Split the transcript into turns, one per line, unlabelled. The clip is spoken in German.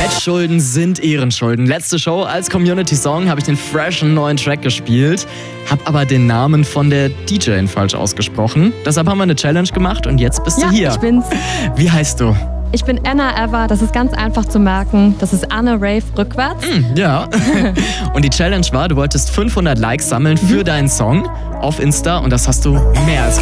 Schulden sind Ehrenschulden. Letzte Show als Community-Song habe ich den freshen neuen Track gespielt, habe aber den Namen von der DJin falsch ausgesprochen. Deshalb haben wir eine Challenge gemacht und jetzt bist du hier.
Ich bin's.
Wie heißt du?
Ich bin Anna Ever, das ist ganz einfach zu merken. Das ist Anne Rave rückwärts.
Ja. Und die Challenge war, du wolltest 500 Likes sammeln für deinen Song auf Insta und das hast du mehr als